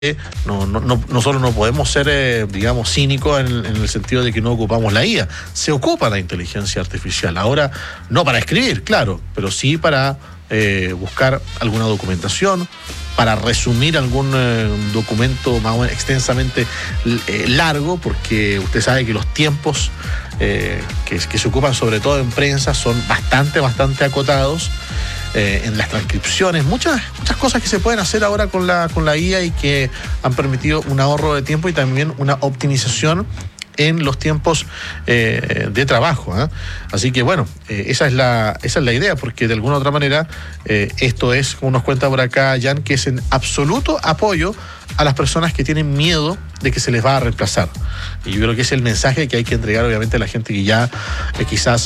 nosotros no podemos ser, digamos, cínicos en el sentido de que no ocupamos la IA. Se ocupa la inteligencia artificial. Ahora, no para escribir, claro, pero sí para buscar alguna documentación, para resumir algún documento más o menos extensamente largo, porque usted sabe que los tiempos que se ocupan sobre todo en prensa son bastante acotados. En las transcripciones, muchas cosas que se pueden hacer ahora con la IA y que han permitido un ahorro de tiempo y también una optimización en los tiempos de trabajo, ¿eh? Así que bueno, esa es la idea, porque de alguna u otra manera esto es, como nos cuenta por acá Jan, que es en absoluto apoyo a las personas que tienen miedo de que se les va a reemplazar. Y yo creo que es el mensaje que hay que entregar obviamente a la gente que ya quizás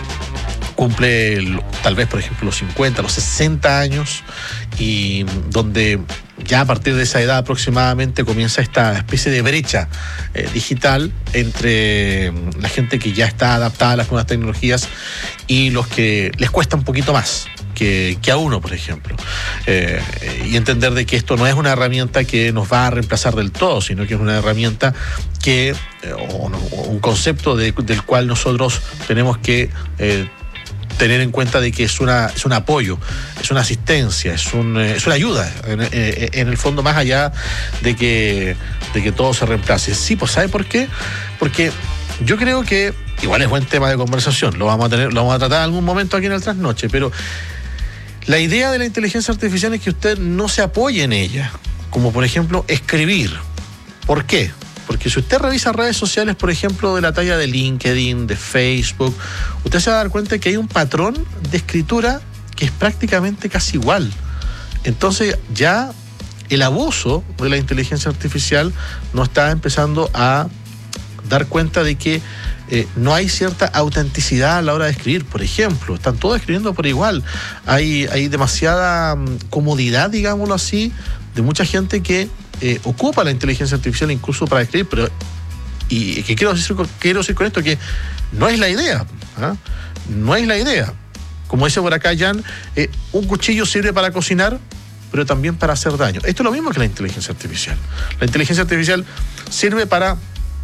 cumple tal vez, por ejemplo, los 50, los 60 años, y donde ya a partir de esa edad aproximadamente comienza esta especie de brecha digital entre la gente que ya está adaptada a las nuevas tecnologías y los que les cuesta un poquito más que a uno, por ejemplo. Y entender de que esto no es una herramienta que nos va a reemplazar del todo, sino que es una herramienta que, o un concepto del cual nosotros tenemos que tener en cuenta de que es un apoyo, es una asistencia, es una ayuda, en el fondo, más allá de que todo se reemplace. Sí, pues ¿sabe por qué? Porque yo creo que igual es buen tema de conversación, lo vamos a tratar en algún momento aquí en el Trasnoche, pero la idea de la inteligencia artificial es que usted no se apoye en ella, como por ejemplo escribir. ¿Por qué? Porque si usted revisa redes sociales, por ejemplo, de la talla de LinkedIn, de Facebook, usted se va a dar cuenta que hay un patrón de escritura que es prácticamente casi igual. Entonces ya el abuso de la inteligencia artificial nos está empezando a dar cuenta de que no hay cierta autenticidad a la hora de escribir, por ejemplo. Están todos escribiendo por igual. Hay demasiada comodidad, digámoslo así, de mucha gente que ocupa la inteligencia artificial incluso para escribir, pero y que quiero decir con esto que no es la idea, ¿eh? No es la idea. Como dice por acá Jan, un cuchillo sirve para cocinar, pero también para hacer daño. Esto es lo mismo que la inteligencia artificial. La inteligencia artificial sirve para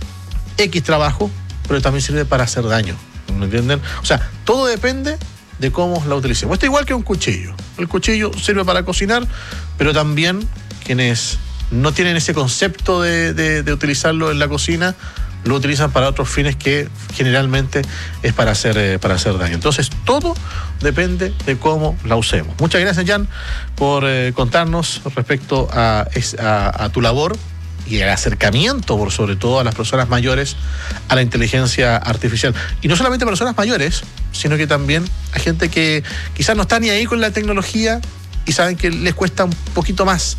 X trabajo, pero también sirve para hacer daño. ¿Me entienden? O sea, todo depende de cómo la utilicemos. Esto es igual que un cuchillo. El cuchillo sirve para cocinar, pero también quienes no tienen ese concepto de utilizarlo en la cocina, lo utilizan para otros fines que generalmente es para hacer daño. Entonces, todo depende de cómo la usemos. Muchas gracias, Jan, por contarnos respecto a tu labor y el acercamiento, por sobre todo a las personas mayores, a la inteligencia artificial. Y no solamente a personas mayores, sino que también a gente que quizás no está ni ahí con la tecnología y saben que les cuesta un poquito más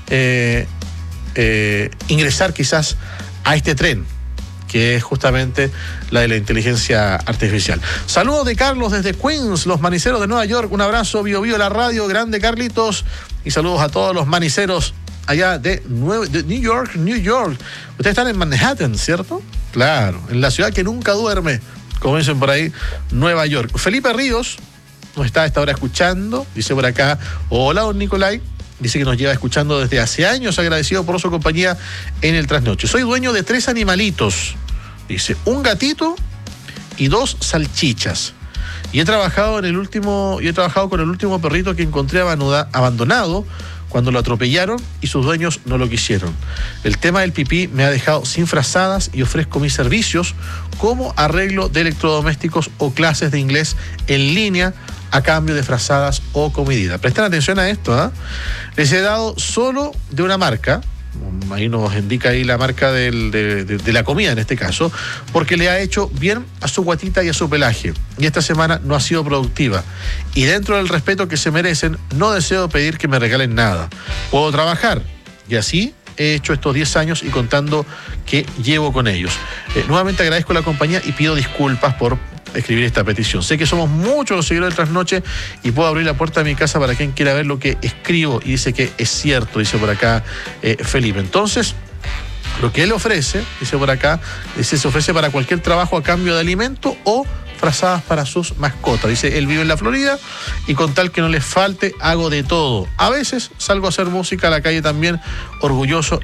ingresar quizás a este tren, que es justamente la de la inteligencia artificial. Saludos de Carlos desde Queens, los maniceros de Nueva York. Un abrazo, Bio la radio, grande Carlitos. Y saludos a todos los maniceros allá de New York. Ustedes están en Manhattan, ¿cierto? Claro, en la ciudad que nunca duerme, como dicen por ahí, Nueva York. Felipe Ríos nos está a esta hora escuchando, dice por acá: hola, don Nicolai. Dice que nos lleva escuchando desde hace años, agradecido por su compañía en el Trasnoche. Soy dueño de 3 animalitos, dice, un gatito y 2 salchichas. Y he trabajado con el último perrito que encontré abandonado cuando lo atropellaron y sus dueños no lo quisieron. El tema del pipí me ha dejado sin frazadas y ofrezco mis servicios como arreglo de electrodomésticos o clases de inglés en línea a cambio de frazadas o comidita. Presten atención a esto, ¿eh? Les he dado solo de una marca, ahí nos indica ahí la marca de la comida en este caso, porque le ha hecho bien a su guatita y a su pelaje. Y esta semana no ha sido productiva. Y dentro del respeto que se merecen, no deseo pedir que me regalen nada. Puedo trabajar. Y así he hecho estos 10 años y contando que llevo con ellos. Nuevamente agradezco la compañía y pido disculpas por escribir esta petición. Sé que somos muchos los seguidores del Trasnoche y puedo abrir la puerta de mi casa para quien quiera ver lo que escribo, y dice que es cierto, dice por acá Felipe. Entonces, lo que él ofrece, dice por acá, se ofrece para cualquier trabajo a cambio de alimento o frazadas para sus mascotas. Dice, él vive en la Florida y con tal que no les falte, hago de todo. A veces salgo a hacer música a la calle también, orgulloso